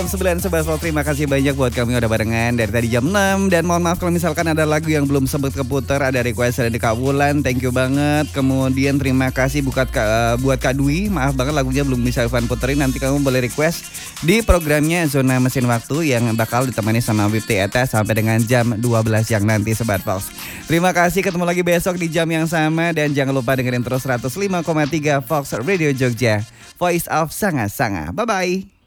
9 Sobat Vlog, terima kasih banyak buat kami udah barengan dari tadi jam 6. Dan mohon maaf kalau misalkan ada lagu yang belum sempat keputar, ada request dari Kak Wulan, thank you banget. Kemudian terima kasih buat Kak Dwi, maaf banget lagunya belum bisa Ivan puterin. Nanti kamu boleh request di programnya Zona Mesin Waktu yang bakal ditemani sama Wipti Eta sampai dengan jam 12 yang nanti Sobat Vlog. Terima kasih, ketemu lagi besok di jam yang sama. Dan jangan lupa dengerin terus 105,3 Fox Radio Jogja, Voice of Sanga-Sanga. Bye-bye.